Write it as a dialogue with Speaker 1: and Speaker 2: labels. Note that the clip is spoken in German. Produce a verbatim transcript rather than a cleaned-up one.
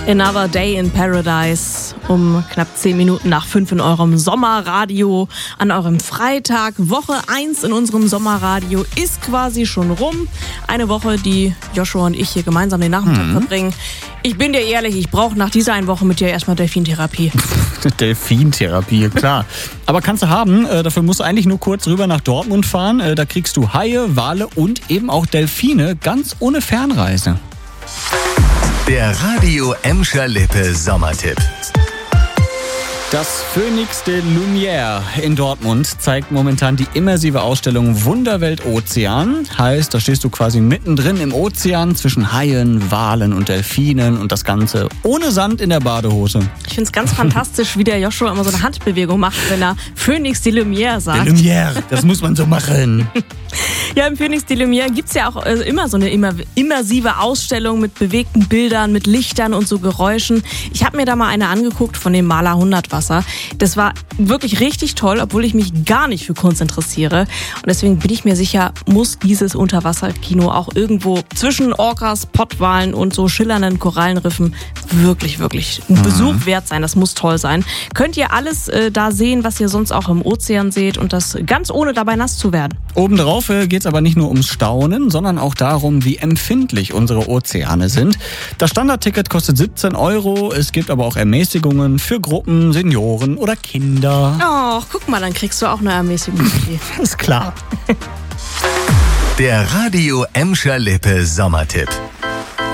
Speaker 1: Another Day in Paradise um knapp zehn Minuten nach fünf in eurem Sommerradio an eurem Freitag. Woche eins in unserem Sommerradio ist quasi schon rum. Eine Woche, die Joshua und ich hier gemeinsam den Nachmittag mhm. verbringen. Ich bin dir ehrlich, ich brauche nach dieser einen Woche mit dir erstmal Delfintherapie.
Speaker 2: Delfintherapie, klar. Aber kannst du haben, äh, dafür musst du eigentlich nur kurz rüber nach Dortmund fahren. Äh, da kriegst du Haie, Wale und eben auch Delfine, ganz ohne Fernreise.
Speaker 3: Der Radio Emscher Lippe Sommertipp.
Speaker 2: Das Phoenix de Lumière in Dortmund zeigt momentan die immersive Ausstellung Wunderwelt Ozean. Heißt, da stehst du quasi mittendrin im Ozean zwischen Haien, Walen und Delfinen und das Ganze ohne Sand in der Badehose.
Speaker 1: Ich finde es ganz fantastisch, wie der Joshua immer so eine Handbewegung macht, wenn er Phoenix de Lumière sagt.
Speaker 2: De Lumière, das muss man so machen.
Speaker 1: Ja, im Phoenix de Lumière gibt es ja auch äh, immer so eine immer, immersive Ausstellung mit bewegten Bildern, mit Lichtern und so Geräuschen. Ich habe mir da mal eine angeguckt von dem Maler Hundertwasser. Das war wirklich richtig toll, obwohl ich mich gar nicht für Kunst interessiere. Und deswegen bin ich mir sicher, muss dieses Unterwasserkino auch irgendwo zwischen Orcas, Pottwalen und so schillernden Korallenriffen wirklich, wirklich ein Besuch wert sein. Das muss toll sein. Könnt ihr alles äh, da sehen, was ihr sonst auch im Ozean seht und das ganz ohne dabei nass zu werden.
Speaker 2: Obendrauf geht es aber nicht nur ums Staunen, sondern auch darum, wie empfindlich unsere Ozeane sind. Das Standardticket kostet siebzehn Euro. Es gibt aber auch Ermäßigungen für Gruppen, Senioren oder Kinder.
Speaker 1: Oh, guck mal, dann kriegst du auch eine Ermäßigung.
Speaker 2: Ist klar.
Speaker 3: Der Radio Emscher Lippe Sommertipp.